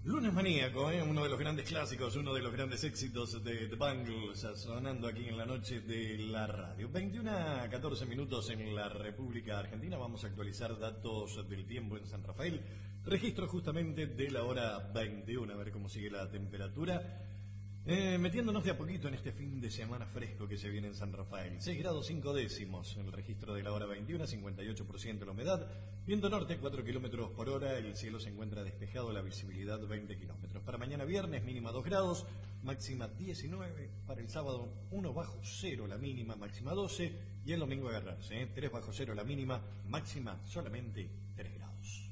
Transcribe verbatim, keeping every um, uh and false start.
Lunes maníaco, ¿eh? Uno de los grandes clásicos, uno de los grandes éxitos de The Bangles, sonando aquí en la noche de la radio. veintiuno a catorce minutos en la República Argentina. Vamos a actualizar datos del tiempo en San Rafael. Registro justamente de la hora veintiuno, a ver cómo sigue la temperatura. Eh, metiéndonos de a poquito en este fin de semana fresco que se viene en San Rafael. seis grados cinco décimos en el registro de la hora veintiuno, cincuenta y ocho por ciento la humedad. Viento norte, cuatro kilómetros por hora. El cielo se encuentra despejado, la visibilidad veinte kilómetros. Para mañana viernes, mínima dos grados, máxima diecinueve. Para el sábado, uno bajo cero la mínima, máxima doce. Y el domingo agarrarse, ¿eh? tres bajo cero la mínima, máxima solamente tres grados.